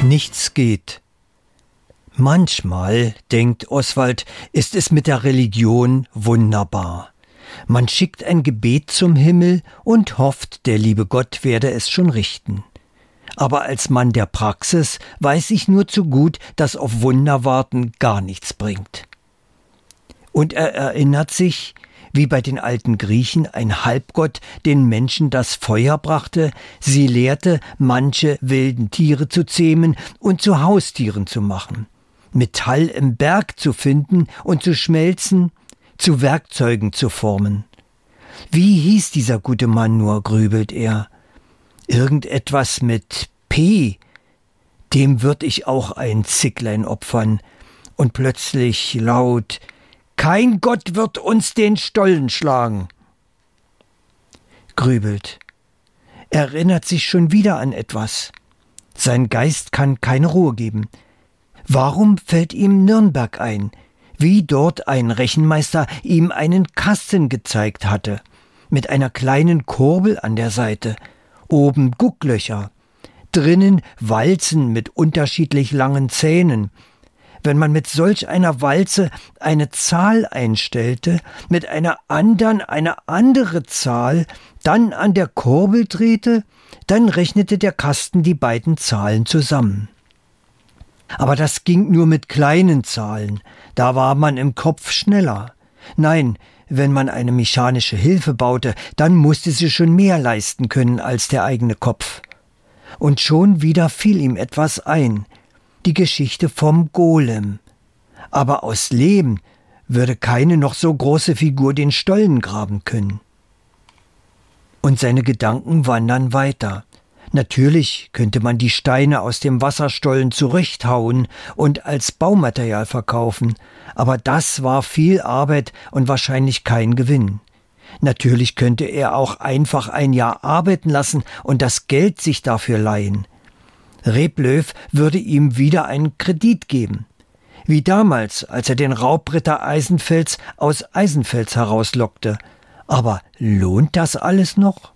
Nichts geht. Manchmal, denkt Oswald, ist es mit der Religion wunderbar. Man schickt ein Gebet zum Himmel und hofft, der liebe Gott werde es schon richten. Aber als Mann der Praxis weiß ich nur zu gut, dass auf Wunder warten gar nichts bringt. Und er erinnert sich, wie bei den alten Griechen ein Halbgott den Menschen das Feuer brachte, sie lehrte, manche wilden Tiere zu zähmen und zu Haustieren zu machen, Metall im Berg zu finden und zu schmelzen, zu Werkzeugen zu formen. Wie hieß dieser gute Mann nur, grübelt er. Irgendetwas mit P. Dem würd ich auch ein Zicklein opfern. Und plötzlich laut: Kein Gott wird uns den Stollen schlagen. Grübelt. Erinnert sich schon wieder an etwas. Sein Geist kann keine Ruhe geben. Warum fällt ihm Nürnberg ein, wie dort ein Rechenmeister ihm einen Kasten gezeigt hatte, mit einer kleinen Kurbel an der Seite, oben Gucklöcher, drinnen Walzen mit unterschiedlich langen Zähnen. Wenn man mit solch einer Walze eine Zahl einstellte, mit einer anderen eine andere Zahl, dann an der Kurbel drehte, dann rechnete der Kasten die beiden Zahlen zusammen. Aber das ging nur mit kleinen Zahlen, da war man im Kopf schneller. Nein, wenn man eine mechanische Hilfe baute, dann musste sie schon mehr leisten können als der eigene Kopf. Und schon wieder fiel ihm etwas ein, die Geschichte vom Golem. Aber aus Lehm würde keine noch so große Figur den Stollen graben können. Und seine Gedanken wandern weiter. Natürlich könnte man die Steine aus dem Wasserstollen zurechthauen und als Baumaterial verkaufen, aber das war viel Arbeit und wahrscheinlich kein Gewinn. Natürlich könnte er auch einfach ein Jahr arbeiten lassen und das Geld sich dafür leihen. Reblöw würde ihm wieder einen Kredit geben. Wie damals, als er den Raubritter Eisenfels aus Eisenfels herauslockte. Aber lohnt das alles noch?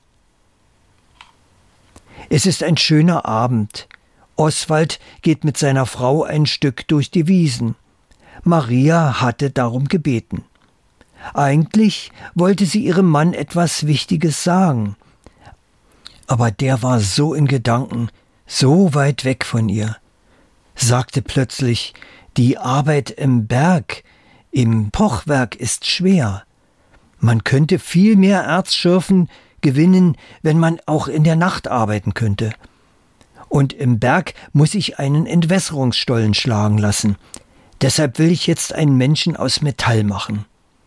Es ist ein schöner Abend. Oswald geht mit seiner Frau ein Stück durch die Wiesen. Maria hatte darum gebeten. Eigentlich wollte sie ihrem Mann etwas Wichtiges sagen. Aber der war so in Gedanken, so weit weg von ihr. Sagte plötzlich: Die Arbeit im Berg, im Pochwerk ist schwer. Man könnte viel mehr Erzschürfen gewinnen, wenn man auch in der Nacht arbeiten könnte. Und im Berg muss ich einen Entwässerungsstollen schlagen lassen. Deshalb will ich jetzt einen Menschen aus Metall machen.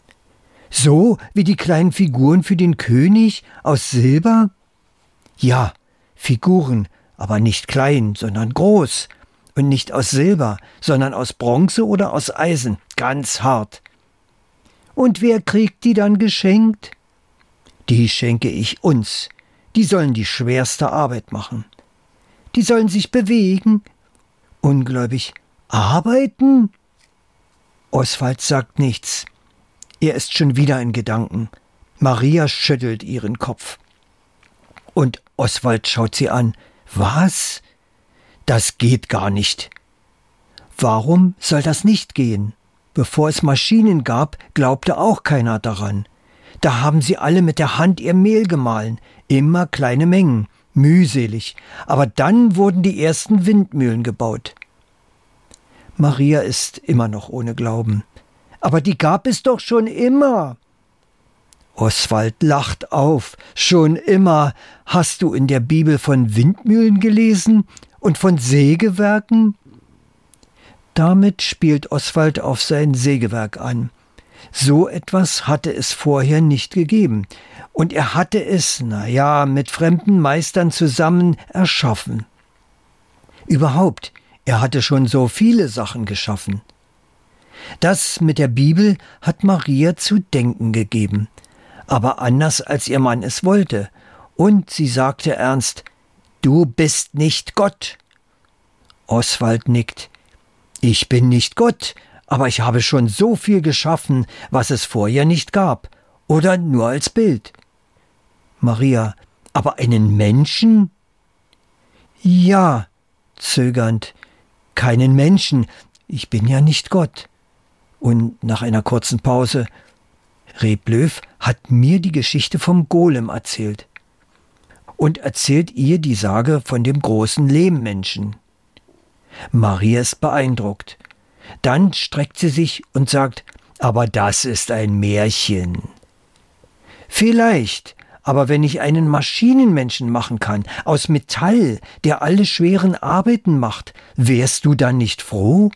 So wie die kleinen Figuren für den König aus Silber? Ja, Figuren, aber nicht klein, sondern groß. Und nicht aus Silber, sondern aus Bronze oder aus Eisen, ganz hart. Und wer kriegt die dann geschenkt? Die schenke ich uns. Die sollen die schwerste Arbeit machen. Die sollen sich bewegen. Ungläubig. Arbeiten? Oswald sagt nichts. Er ist schon wieder in Gedanken. Maria schüttelt ihren Kopf. Und Oswald schaut sie an. Was? Das geht gar nicht. Warum soll das nicht gehen? Bevor es Maschinen gab, glaubte auch keiner daran. Da haben sie alle mit der Hand ihr Mehl gemahlen, immer kleine Mengen, mühselig. Aber dann wurden die ersten Windmühlen gebaut. Maria ist immer noch ohne Glauben. Aber die gab es doch schon immer. Oswald lacht auf. Schon immer. Hast du in der Bibel von Windmühlen gelesen und von Sägewerken? Damit spielt Oswald auf sein Sägewerk an. So etwas hatte es vorher nicht gegeben. Und er hatte es, mit fremden Meistern zusammen erschaffen. Überhaupt, er hatte schon so viele Sachen geschaffen. Das mit der Bibel hat Maria zu denken gegeben. Aber anders als ihr Mann es wollte. Und sie sagte ernst: Du bist nicht Gott. Oswald nickt. Ich bin nicht Gott, aber ich habe schon so viel geschaffen, was es vorher nicht gab. Oder nur als Bild. Maria: Aber einen Menschen? Ja, zögernd. keinen Menschen, ich bin ja nicht Gott. Und nach einer kurzen Pause, Reb Löw hat mir die Geschichte vom Golem erzählt. Und erzählt ihr die Sage von dem großen Lehmmenschen. Maria ist beeindruckt. Dann streckt sie sich und sagt, aber das ist ein Märchen. Vielleicht, aber wenn ich einen Maschinenmenschen machen kann, aus Metall, der alle schweren Arbeiten macht, wärst du dann nicht froh?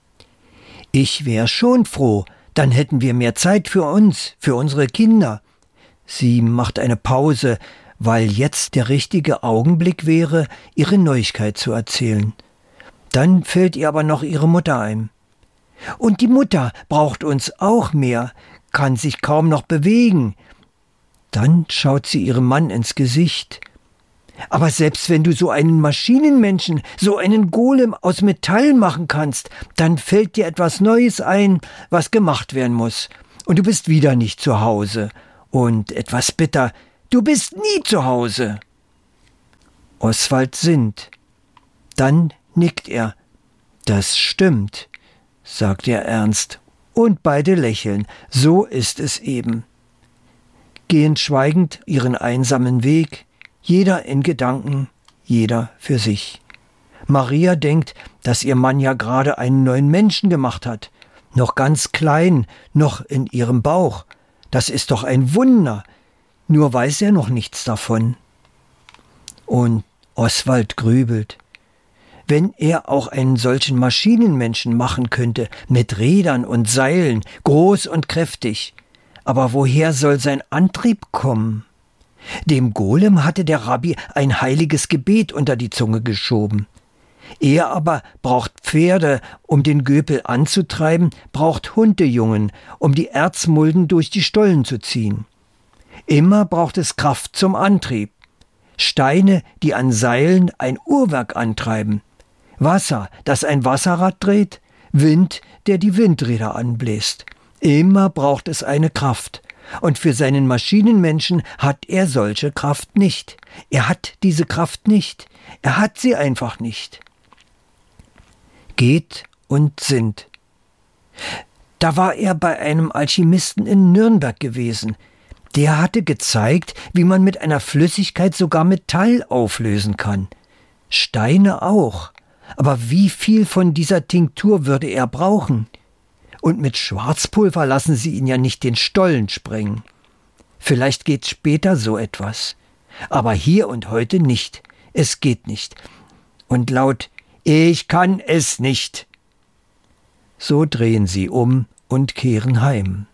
Ich wär schon froh, dann hätten wir mehr Zeit für uns, für unsere Kinder. Sie macht eine Pause, weil jetzt der richtige Augenblick wäre, ihre Neuigkeit zu erzählen. Dann fällt ihr aber noch ihre Mutter ein. Und die Mutter braucht uns auch mehr, kann sich kaum noch bewegen. Dann schaut sie ihrem Mann ins Gesicht. Aber selbst wenn du so einen Maschinenmenschen, so einen Golem aus Metall machen kannst, dann fällt dir etwas Neues ein, was gemacht werden muss. Und du bist wieder nicht zu Hause. Und etwas bitter, du bist nie zu Hause. Oswald sinnt. Dann nickt er. Das stimmt, sagt er ernst. Und beide lächeln. So ist es eben. Gehen schweigend ihren einsamen Weg, jeder in Gedanken, jeder für sich. Maria denkt, dass ihr Mann ja gerade einen neuen Menschen gemacht hat. Noch ganz klein, noch in ihrem Bauch. Das ist doch ein Wunder. Nur weiß er noch nichts davon. Und Oswald grübelt. Wenn er auch einen solchen Maschinenmenschen machen könnte, mit Rädern und Seilen, groß und kräftig. Aber woher soll sein Antrieb kommen? Dem Golem hatte der Rabbi ein heiliges Gebet unter die Zunge geschoben. Er aber braucht Pferde, um den Göpel anzutreiben, braucht Hundejungen, um die Erzmulden durch die Stollen zu ziehen. Immer braucht es Kraft zum Antrieb. Steine, die an Seilen ein Uhrwerk antreiben. Wasser, das ein Wasserrad dreht. Wind, der die Windräder anbläst. Immer braucht es eine Kraft. Und für seinen Maschinenmenschen hat er solche Kraft nicht. Er hat diese Kraft nicht. Er hat sie einfach nicht. Geht und sinnt. Da war er bei einem Alchemisten in Nürnberg gewesen. Der hatte gezeigt, wie man mit einer Flüssigkeit sogar Metall auflösen kann. Steine auch. Aber wie viel von dieser Tinktur würde er brauchen? Und mit Schwarzpulver lassen sie ihn ja nicht den Stollen sprengen. Vielleicht geht später so etwas. Aber hier und heute nicht. Es geht nicht. Und laut, ich kann es nicht. So drehen sie um und kehren heim.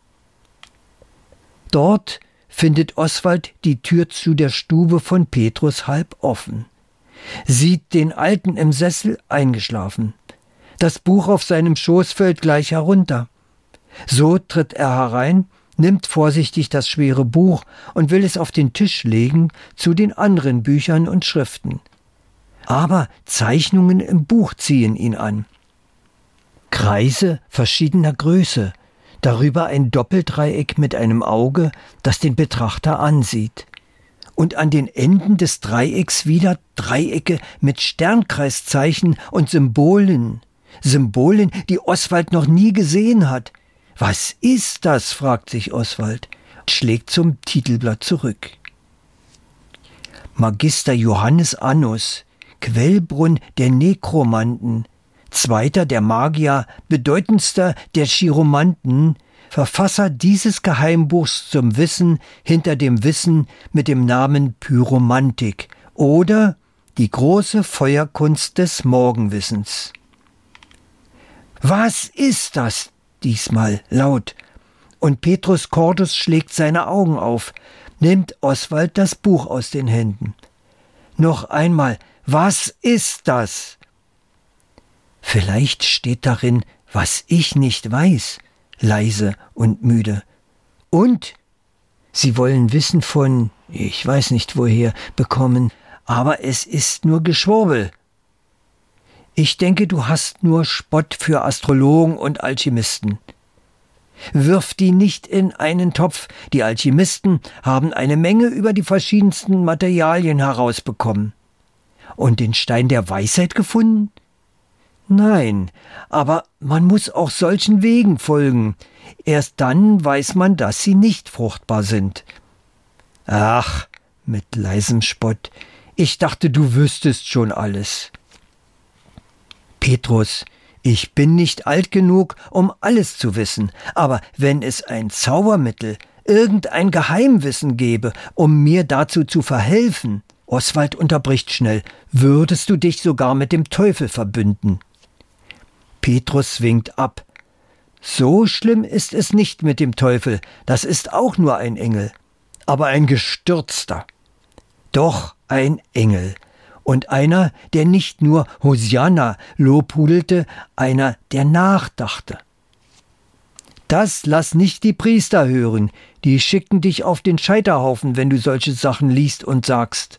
Dort findet Oswald die Tür zu der Stube von Petrus halb offen. Sieht den Alten im Sessel eingeschlafen. Das Buch auf seinem Schoß fällt gleich herunter. So tritt er herein, nimmt vorsichtig das schwere Buch und will es auf den Tisch legen zu den anderen Büchern und Schriften. Aber Zeichnungen im Buch ziehen ihn an. Kreise verschiedener Größe, darüber ein Doppeldreieck mit einem Auge, das den Betrachter ansieht. Und an den Enden des Dreiecks wieder Dreiecke mit Sternkreiszeichen und Symbolen. Symbolen, die Oswald noch nie gesehen hat. Was ist das, fragt sich Oswald, schlägt zum Titelblatt zurück. Magister Johannes Annus, Quellbrunn der Nekromanten, Zweiter der Magier, bedeutendster der Chiromanten, Verfasser dieses Geheimbuchs zum Wissen hinter dem Wissen mit dem Namen Pyromantik oder die große Feuerkunst des Morgenwissens. Was ist das? Diesmal laut. Und Petrus Cordus schlägt seine Augen auf, nimmt Oswald das Buch aus den Händen. Noch einmal, was ist das? Vielleicht steht darin, was ich nicht weiß, leise und müde. Und sie wollen Wissen von, ich weiß nicht woher, bekommen, aber es ist nur Geschwurbel. Ich denke, du hast nur Spott für Astrologen und Alchemisten. Wirf die nicht in einen Topf. Die Alchemisten haben eine Menge über die verschiedensten Materialien herausbekommen. Und den Stein der Weisheit gefunden? Nein, aber man muss auch solchen Wegen folgen. Erst dann weiß man, dass sie nicht fruchtbar sind. Ach, mit leisem Spott, ich dachte, du wüsstest schon alles. Petrus, ich bin nicht alt genug, um alles zu wissen, aber wenn es ein Zaubermittel, irgendein Geheimwissen gäbe, um mir dazu zu verhelfen, Oswald unterbricht schnell, würdest du dich sogar mit dem Teufel verbünden. Petrus winkt ab. So schlimm ist es nicht mit dem Teufel, das ist auch nur ein Engel, aber ein gestürzter. Doch ein Engel. Und einer, der nicht nur Hosianna lobhudelte, einer, der nachdachte. Das lass nicht die Priester hören, die schicken dich auf den Scheiterhaufen, wenn du solche Sachen liest und sagst.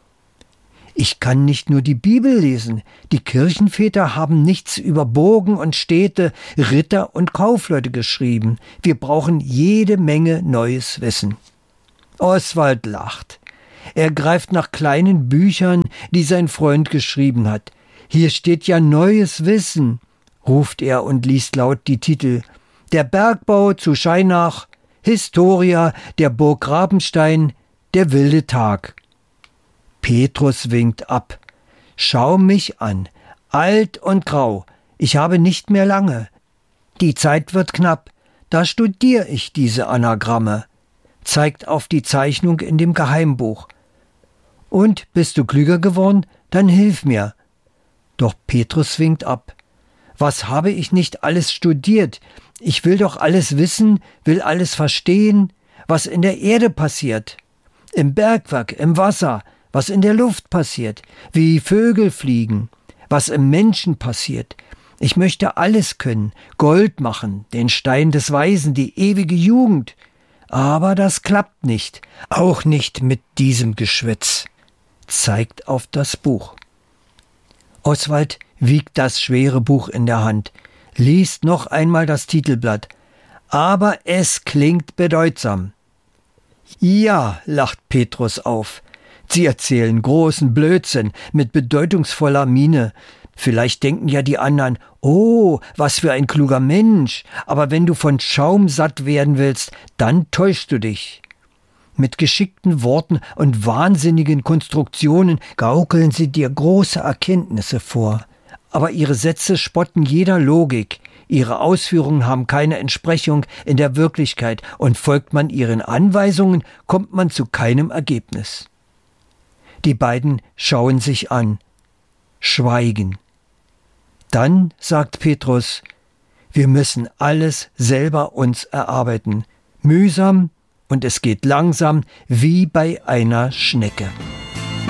Ich kann nicht nur die Bibel lesen, die Kirchenväter haben nichts über Burgen und Städte, Ritter und Kaufleute geschrieben. Wir brauchen jede Menge neues Wissen. Oswald lacht. Er greift nach kleinen Büchern, die sein Freund geschrieben hat. Hier steht ja neues Wissen, ruft er und liest laut die Titel. Der Bergbau zu Scheinach, Historia, der Burg Rabenstein, der wilde Tag. Petrus winkt ab. Schau mich an, alt und grau, ich habe nicht mehr lange. Die Zeit wird knapp, da studiere ich diese Anagramme. Zeigt auf die Zeichnung in dem Geheimbuch. Und, bist du klüger geworden? Dann hilf mir. Doch Petrus winkt ab. Was habe ich nicht alles studiert? Ich will doch alles wissen, will alles verstehen, was in der Erde passiert. Im Bergwerk, im Wasser, was in der Luft passiert, wie Vögel fliegen, was im Menschen passiert. Ich möchte alles können, Gold machen, den Stein des Weisen, die ewige Jugend. Aber das klappt nicht, auch nicht mit diesem Geschwätz. Zeigt auf das Buch. Oswald wiegt das schwere Buch in der Hand, liest noch einmal das Titelblatt. Aber es klingt bedeutsam. Ja, lacht Petrus auf. Sie erzählen großen Blödsinn mit bedeutungsvoller Miene. Vielleicht denken ja die anderen, oh, was für ein kluger Mensch, aber wenn du von Schaum satt werden willst, dann täuschst du dich. Mit geschickten Worten und wahnsinnigen Konstruktionen gaukeln sie dir große Erkenntnisse vor. Aber ihre Sätze spotten jeder Logik, ihre Ausführungen haben keine Entsprechung in der Wirklichkeit und folgt man ihren Anweisungen, kommt man zu keinem Ergebnis. Die beiden schauen sich an, schweigen. Dann sagt Petrus, wir müssen alles selber uns erarbeiten, mühsam und es geht langsam wie bei einer Schnecke.